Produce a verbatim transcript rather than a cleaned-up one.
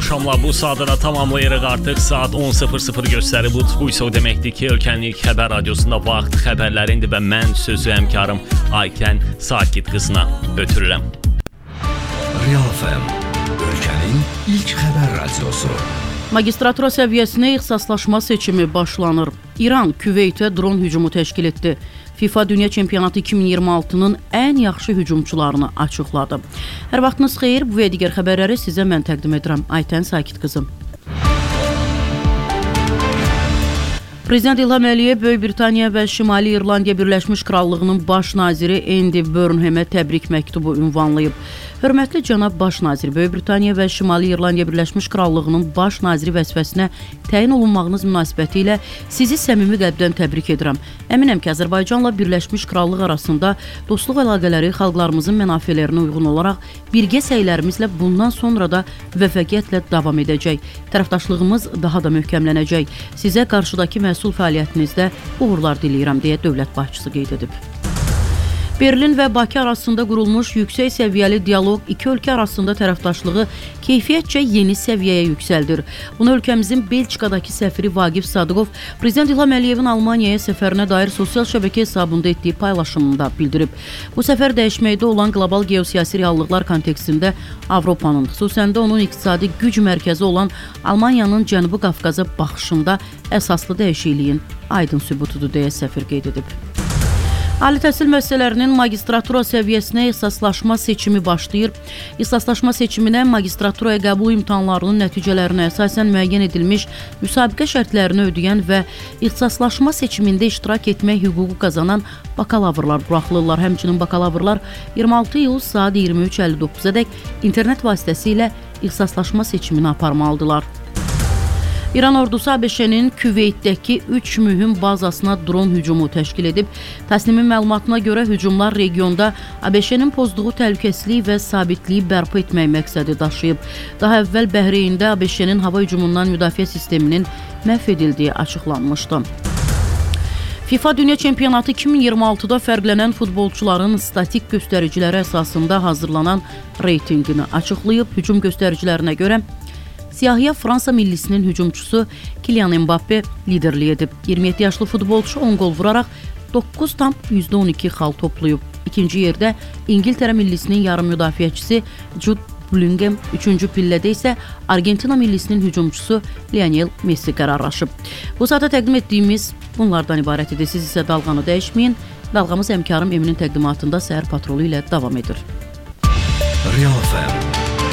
şamla bu saatı da tamamlayırıq artıq. Saat on sıfır sıfır göstərir. Bu, bu isə o deməkdir ki, ölkənin ilk xəbər radiosunda vaxt xəbərlərindir və mən sözü həmkarım Aytən Sakit qızına ötürürəm. Real F M, ölkənin ilk xəbər radiosu. Magistratura səviyyəsinə ixtisaslaşma seçimi başlanır. İran Küveytə dron hücumu təşkil etdi. FIFA Dünya Çempionatı iki min iyirmi altının ən yaxşı hücumçularını açıqladı. Hər vaxtınız xeyir, bu və digər xəbərləri sizə mən təqdim edirəm. Aytən Sakit qızım. Prezident İlham Əliyev Böyük Britaniya və Şimali İrlandiya Birləşmiş Krallığının baş naziri Andy Burnhamə təbrik məktubu ünvanlayıb. Hörmətli cənab baş nazir, Böyük Britaniya və Şimali İrlandiya Birləşmiş Krallığının baş naziri vəzifəsinə təyin olunmağınız münasibəti ilə sizi səmimi qəlbdən təbrik edirəm. Əminəm ki, Azərbaycanla Birləşmiş Krallıq arasında dostluq əlaqələri xalqlarımızın mənafələrinə uyğun olaraq birgə səylərimizlə bundan sonra da müvəffəqiyyətlə davam edəcək. Tərəfdaşlığımız daha da möhkəmlənəcək. Sizə qarşıdakı məsul fəaliyyətinizdə uğurlar diləyirəm, deyə dövlət başçısı qeyd edib. Berlin və Bakı arasında qurulmuş yüksək səviyyəli dialoq iki ölkə arasında tərəfdaşlığı keyfiyyətcə yeni səviyyəyə yüksəldir. Bunu ölkəmizin Belçikadakı səfiri Vaqif Sadıqov Prezident İlham Əliyevin Almaniyaya səfərinə dair sosial şəbəkə hesabında etdiyi paylaşımında bildirib. Bu səfər dəyişməkdə olan qlobal geosiyasi reallıqlar kontekstində Avropanın, xüsusən də onun iqtisadi güc mərkəzi olan Almaniyanın Cənubi Qafqaza baxışında əsaslı dəyişikliyin aydın sübutudur, deyə səfir qeyd edib. Ali təhsil müəssisələrinin magistratura səviyyəsinə ixtisaslaşma seçimi başlayır. İxtisaslaşma seçiminə magistraturaya qəbul imtahanlarının nəticələrinə əsasən müəyyən edilmiş müsabiqə şərtlərini ödəyən və ixtisaslaşma seçimində iştirak etmək hüququ qazanan bakalavrlar buraxılırlar. Həmçinin bakalavrlar iyirmi altı iyul saat iyirmi üç əlli doqquzadək internet vasitəsilə ixtisaslaşma seçimini aparmalıdırlar. İran ordusu A B Ş-nin Küveytdəki üç mühüm bazasına dron hücumu təşkil edib. Təsnimin məlumatına görə hücumlar regionda A B Ş-nin pozduğu təhlükəsizlik və sabitliyi bərpa etmək məqsədi daşıyıb. Daha əvvəl Bəhreyndə A B Ş-nin hava hücumundan müdafiə sisteminin məhv edildiyi açıqlanmışdı. FIFA Dünya Çempionatı iki min iyirmi altıda fərqlənən futbolçuların statik göstəriciləri əsasında hazırlanan reytinqini açıqlayıb. Hücum göstəricilərinə görə siyahıya Fransa millisinin hücumçusu Kylian Mbappe liderlik edib. iyirmi yeddi yaşlı futbolçu on qol vuraraq doqquz tam yüzdə on iki xal toplayıb. İkinci yerdə İngiltərə millisinin yarım müdafiəçisi Jude Bellingham, üçüncü pillədə isə Argentina millisinin hücumçusu Lionel Messi qərarlaşıb. Bu saata təqdim etdiyimiz bunlardan ibarət idi. Siz isə dalğanı dəyişməyin. Dalğamız həmkarım Eminin təqdimatında Səhər Patrolu ilə davam edir. Real F M